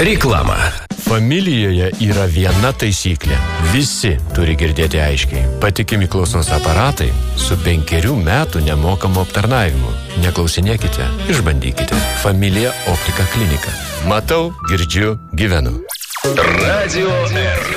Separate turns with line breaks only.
Reklama.
Familijoje yra viena taisyklė. Visi turi girdėti aiškiai. Patikimi klausos aparatai su 5 metų nemokamu aptarnavimu. Neklausinėkite, išbandykite. Familija Optika klinika. Matau, girdžiu, gyvenu.
Radio R.